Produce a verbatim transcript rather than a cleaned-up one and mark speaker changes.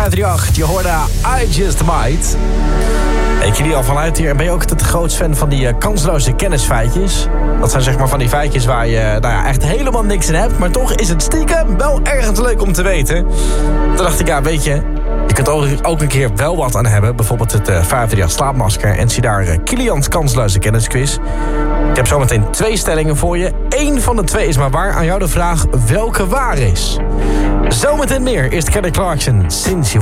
Speaker 1: vijf drie acht. Je hoorde I Just Might. Ik jullie al vanuit hier. En ben je ook het grootst fan van die uh, kansloze kennisfeitjes? Dat zijn zeg maar van die feitjes waar je nou ja, echt helemaal niks in hebt. Maar toch is het stiekem wel ergens leuk om te weten. Toen dacht ik, ja, weet je, je kunt ook, ook een keer wel wat aan hebben. Bijvoorbeeld het uh, vijf drie acht slaapmasker. En zie daar uh, Kilian's kansloze kennisquiz. Ik heb zometeen twee stellingen voor je. Eén van de twee is maar waar. Aan jou de vraag welke waar is. Zometeen meer. Eerst Kelly Clarkson, Since You